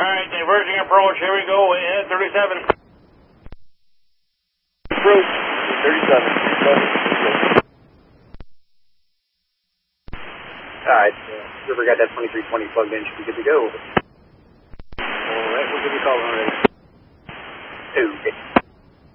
Alright, diverging approach, here we go, 37. Approach, 37. Alright, whoever got that 2320 plugged in should be good to go. Alright, we'll give you a call when we're ready. Okay.